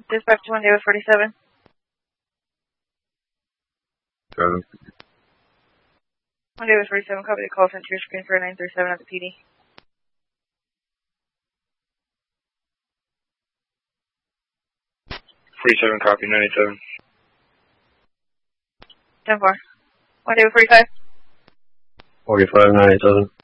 Dispatch 1 David 47. 7. 1 David 47, copy the call sent to your screen for 937 at the PD. Copy 97. 10-4. 1 David 45. 45, 97.